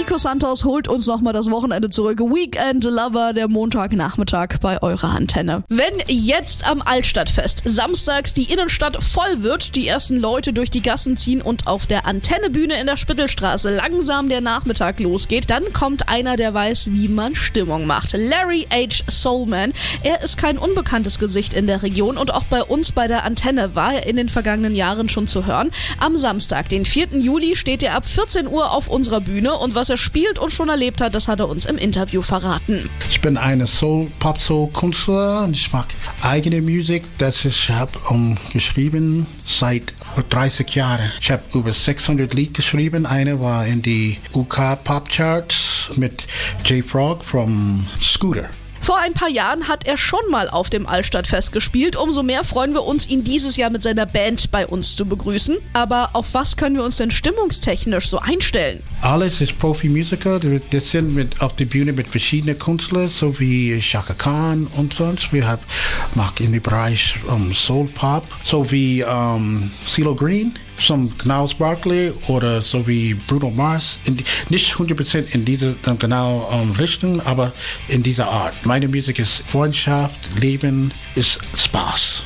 Nico Santos holt uns nochmal das Wochenende zurück. Weekend Lover, der Montagnachmittag bei eurer Antenne. Wenn jetzt am Altstadtfest samstags die Innenstadt voll wird, die ersten Leute durch die Gassen ziehen und auf der Antennebühne in der Spittelstraße langsam der Nachmittag losgeht, dann kommt einer, der weiß, wie man Stimmung macht. Larry H. Soulman. Er ist kein unbekanntes Gesicht in der Region und auch bei uns bei der Antenne war er in den vergangenen Jahren schon zu hören. Am Samstag, den 4. Juli, steht er ab 14 Uhr auf unserer Bühne und was er spielt und schon erlebt hat, das hat er uns im Interview verraten. Ich bin ein Pop-Soul-Künstler und ich mag eigene Musik, das ich habe geschrieben seit 30 Jahren. Ich habe über 600 Lieder geschrieben. Eine war in die UK Pop Charts mit J-Frog from Scooter. Vor ein paar Jahren hat er schon mal auf dem Altstadtfest gespielt. Umso mehr freuen wir uns, ihn dieses Jahr mit seiner Band bei uns zu begrüßen. Aber auf was können wir uns denn stimmungstechnisch so einstellen? Alles ist Profi-Musiker. Das sind auf der Bühne mit verschiedenen Künstlern, so wie Chaka Khan und sonst. Wir haben in dem Bereich Soul Pop, so wie CeeLo Green. Some Gnarls Barkley oder so wie Bruno Mars. Nicht 100% in dieser Richtung, aber in dieser Art. Meine Musik ist Freundschaft, Leben, ist Spaß.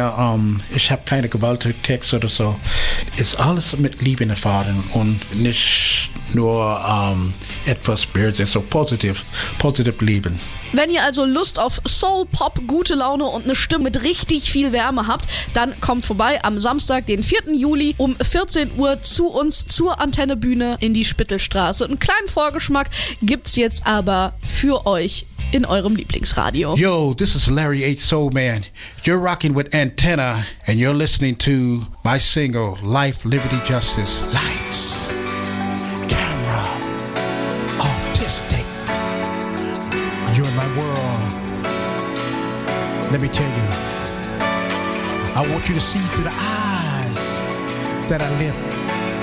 Ich habe keine Gewalttext oder so. Ist alles mit Liebe erfahren und nicht nur etwas böse, so positiv Leben. Wenn ihr also Lust auf Soul, Pop, gute Laune und eine Stimme mit richtig viel Wärme habt, dann kommt vorbei am Samstag, den 4. Juli um 14 Uhr zu uns zur Antennebühne in die Spittelstraße. Einen kleinen Vorgeschmack gibt's jetzt aber für euch in eurem Lieblingsradio. Yo, this is Larry H. Soulman. You're rocking with Antenna and you're listening to my single, Life, Liberty, Justice. Lights, camera, artistic. You're in my world. Let me tell you, I want you to see through the eyes that I live